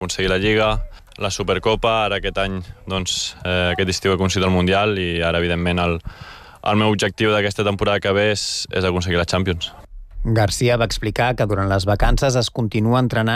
Aconseguir la Lliga, la Supercopa, ara aquest any, doncs, aquest estiu he aconseguit el Mundial i ara, evidentment, el meu objectiu d'aquesta temporada que ve és aconseguir la Champions. Garcia va explicar que durant les vacances es continua entrenant